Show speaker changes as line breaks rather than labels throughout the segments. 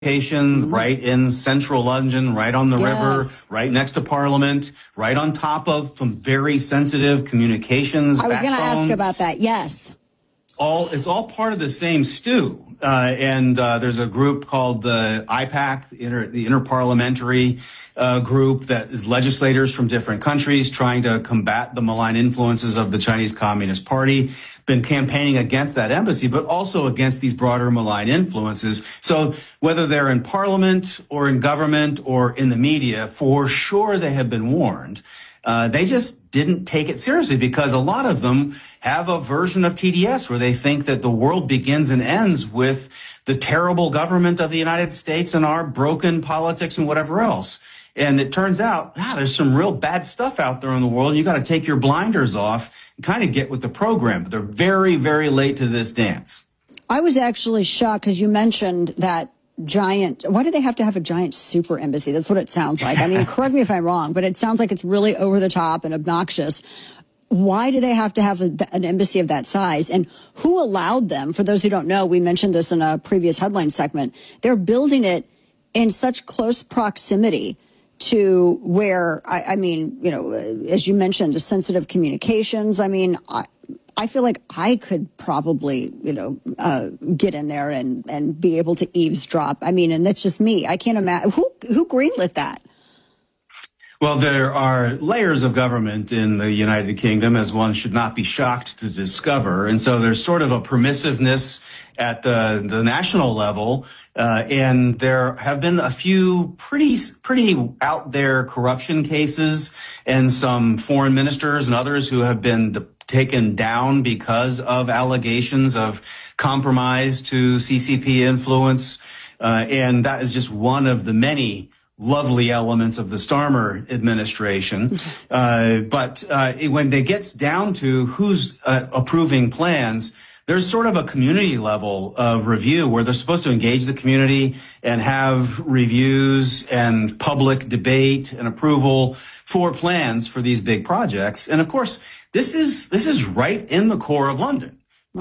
location, right in central London, right on the river, right next to Parliament, right on top of some very sensitive communications
I was going to ask
backbone.
about that. Yes.
It's all part of the same stew. And there's a group called the IPAC, the Interparliamentary group that is legislators from different countries trying to combat the malign influences of the Chinese Communist Party. Been campaigning against that embassy, but also against these broader malign influences. So whether they're in parliament or in government or in the media, for sure they have been warned. They just didn't take it seriously because a lot of them have a version of TDS where they think that the world begins and ends with the terrible government of the United States and our broken politics and whatever else. And it turns out, there's some real bad stuff out there in the world. And you got to take your blinders off and kind of get with the program. But they're very, very late to this dance.
I was actually shocked because you mentioned that giant. Why do they have to have a giant super embassy? That's what it sounds like. I mean, correct me if I'm wrong, but it sounds like it's really over the top and obnoxious. Why do they have to have an embassy of that size? And who allowed them? For those who don't know, we mentioned this in a previous headline segment. They're building it in such close proximity to where, I mean, you know, as you mentioned, the sensitive communications. I mean, I feel like I could probably, you know, get in there and be able to eavesdrop. I mean, and that's just me. I can't imagine who greenlit that.
Well, there are layers of government in the United Kingdom, as one should not be shocked to discover. And so there's sort of a permissiveness at the national level. And there have been a few pretty out there corruption cases and some foreign ministers and others who have been taken down because of allegations of compromise to CCP influence. And that is just one of the many lovely elements of the Starmer administration. But when it gets down to who's approving plans, there's sort of a community level of review where they're supposed to engage the community and have reviews and public debate and approval for plans for these big projects. And of course, this is right in the core of London.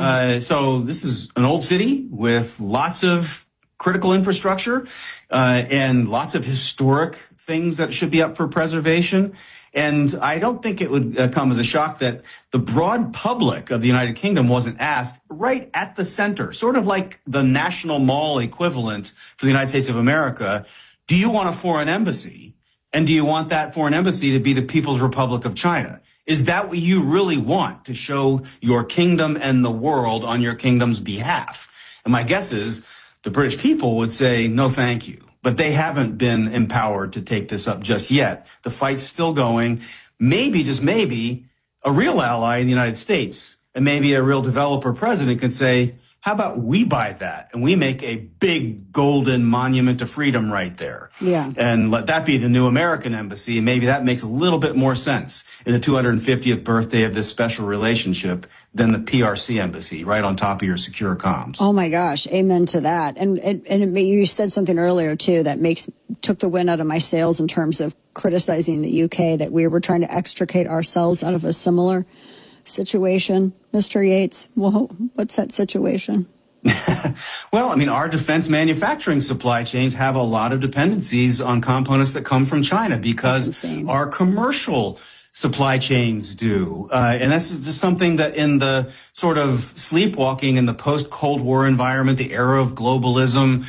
So this is an old city with lots of critical infrastructure and lots of historic things that should be up for preservation. And I don't think it would come as a shock that the broad public of the United Kingdom wasn't asked right at the center, sort of like the National Mall equivalent for the United States of America. Do you want a foreign embassy? And do you want that foreign embassy to be the People's Republic of China? Is that what you really want, to show your kingdom and the world on your kingdom's behalf? And my guess is the British people would say, no, thank you. But they haven't been empowered to take this up just yet. The fight's still going. Maybe, just maybe, a real ally in the United States and maybe a real developer president could say, how about we buy that and we make a big golden monument to freedom right there?
Yeah.
And let that be the new American embassy. And maybe that makes a little bit more sense in the 250th birthday of this special relationship than the PRC embassy right on top of your secure comms.
Oh my gosh. Amen to that. And you said something earlier too that took the wind out of my sails in terms of criticizing the UK, that we were trying to extricate ourselves out of a similar situation. Mr. Yates, well, what's that situation?
Well, I mean, our defense manufacturing supply chains have a lot of dependencies on components that come from China because our commercial supply chains do. And this is just something that in the sort of sleepwalking in the post-Cold War environment, the era of globalism,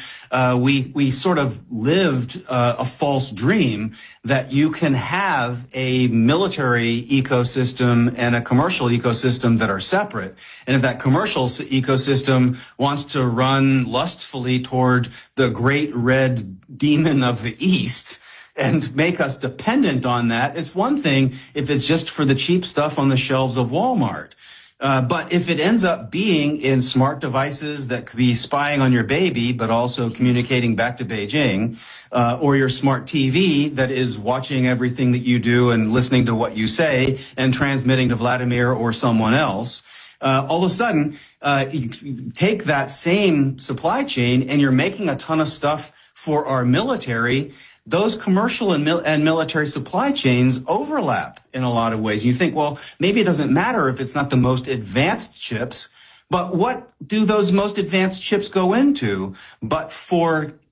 we sort of lived a false dream that you can have a military ecosystem and a commercial ecosystem that are separate. And if that commercial ecosystem wants to run lustfully toward the great red demon of the East and make us dependent on that, it's one thing if it's just for the cheap stuff on the shelves of Walmart. But if it ends up being in smart devices that could be spying on your baby, but also communicating back to Beijing, or your smart TV that is watching everything that you do and listening to what you say and transmitting to Vladimir or someone else, all of a sudden, you take that same supply chain and you're making a ton of stuff for our military. Those commercial and military supply chains overlap in a lot of ways. You think, well, maybe it doesn't matter if it's not the most advanced chips, but what do those most advanced chips go into but for